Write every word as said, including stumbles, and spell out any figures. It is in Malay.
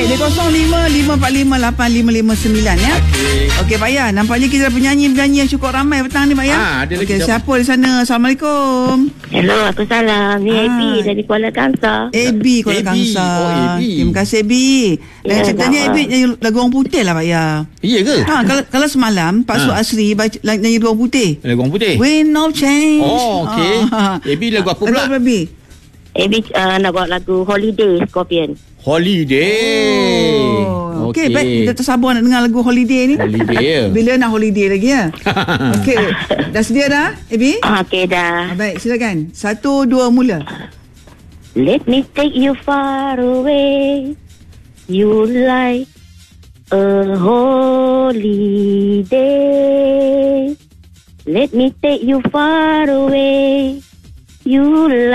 dia kosong lima lima empat lima lapan lima lima sembilan ya. Okey. Okey Pak Ya, nampaknya kita ada penyanyi-penyanyi yang cukup ramai petang ni Pak Ya. Ah, Okey, siapa di sana? Assalamualaikum. Hello, aku salam. Ni Ah. A B dari Kuala Kangsar. A B Kuala A B. Kangsar. Oh, A B. Terima kasih A B. Dan Ya, ceritanya A B sama. nyanyi lagu Orang Putih lah Pak Ya. Iya ke? Ha, kalau kalau semalam Pak Su Ha. Asri baca nyanyi Orang Putih. Lagu Orang Putih. Wind of Change. Oh, okey. Ah. A B lagu apa pula? Lagu apa A B? A B uh, nak buat lagu Holiday Scorpion. Holiday. Oh. Okey, baik. Kita tersabar nak dengar lagu Holiday ni. Holiday ya. Bila nak holiday lagi ya? Okey. Dah sedia dah, A B? Ah, okay dah. Ah, baik, silakan. Satu, dua, mula. Let me take you far away. You like a holiday. Let me take you far away. You like